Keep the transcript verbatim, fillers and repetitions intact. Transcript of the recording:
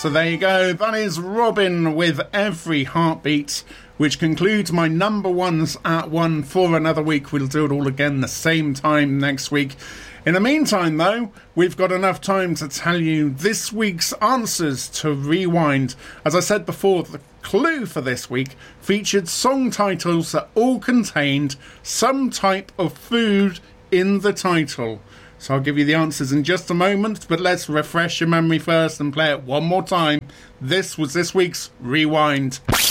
So there you go. That is Robin with Every Heartbeat, which concludes my number ones at one for another week. We'll do it all again the same time next week. In the meantime, though, we've got enough time to tell you this week's answers to Rewind. As I said before, the clue for this week featured song titles that all contained some type of food in the title. So I'll give you the answers in just a moment, but let's refresh your memory first and play it one more time. This was this week's Rewind.